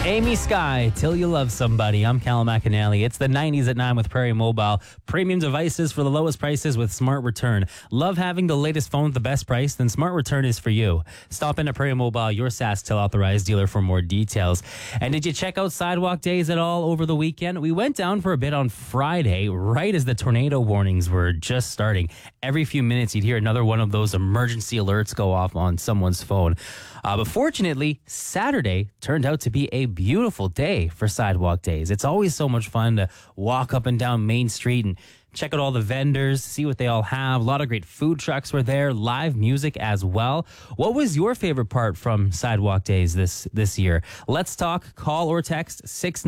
Amy Sky, Till You Love Somebody. I'm Callum McAnally. It's the 90s at 9 with Prairie Mobile. Premium devices for the lowest prices with Smart Return. Love having the latest phone at the best price? Then Smart Return is for you. Stop in at Prairie Mobile, your SaskTel authorized dealer, for more details. And did you check out Sidewalk Days at all over the weekend? We went down for a bit on Friday, right as the tornado warnings were just starting. Every few minutes, you'd hear another one of those emergency alerts go off on someone's phone. But fortunately, Saturday turned out to be a beautiful day for Sidewalk Days. It's always so much fun to walk up and down Main Street and check out all the vendors, see what they all have. A lot of great food trucks were there, live music as well. What was your favorite part from Sidewalk Days this year? Let's talk. Call or text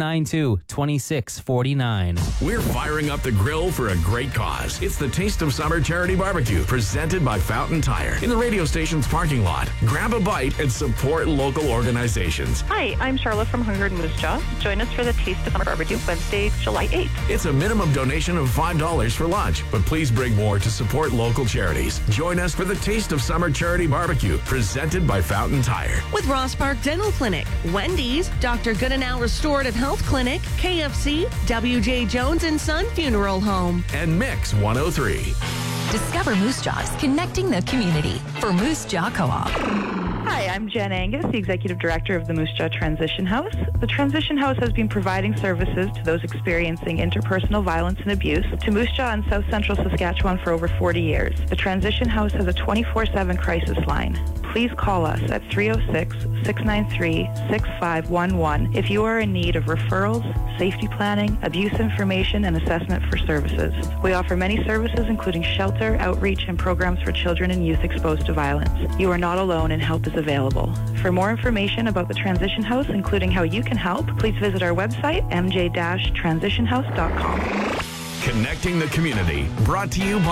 692-2649. We're firing up the grill for a great cause. It's the Taste of Summer Charity Barbecue, presented by Fountain Tire. In the radio station's parking lot, grab a bite and support local organizations. Hi, I'm Charlotte from Hunger and Moose Jaw. Join us for the Taste of Summer Barbecue Wednesday, July 8th. It's a minimum donation of $5 for lunch, but please bring more to support local charities. Join us for the Taste of Summer Charity Barbecue, presented by Fountain Tire. With Ross Park Dental Clinic, Wendy's, Dr. Goodenow Restorative Health Clinic, KFC, WJ Jones and Son Funeral Home, and Mix 103. Discover Moose Jaws, connecting the community for Moose Jaw Co-op. Hi, I'm Jen Angus, the Executive Director of the Moose Jaw Transition House. The Transition House has been providing services to those experiencing interpersonal violence and abuse to Moose Jaw in South Central Saskatchewan for over 40 years. The Transition House has a 24/7 crisis line. Please call us at 306-693-6511 if you are in need of referrals, safety planning, abuse information, and assessment for services. We offer many services, including shelter, outreach, and programs for children and youth exposed to violence. You are not alone, and help is available. For more information about the Transition House, including how you can help, please visit our website, mj-transitionhouse.com. Connecting the community, brought to you by